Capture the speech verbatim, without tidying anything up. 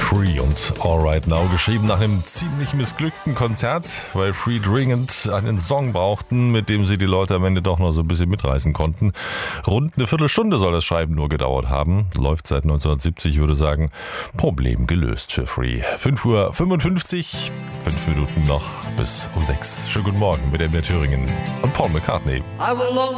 Free und All Right Now, geschrieben nach einem ziemlich missglückten Konzert, weil Free dringend einen Song brauchten, mit dem sie die Leute am Ende doch noch so ein bisschen mitreißen konnten. Rund eine Viertelstunde soll das Schreiben nur gedauert haben. Läuft seit neunzehnhundertsiebzig, würde sagen, Problem gelöst für Free. fünf Uhr fünfundfünfzig, fünf Minuten noch bis um sechs. Schönen guten Morgen mit M D R Thüringen und Paul McCartney.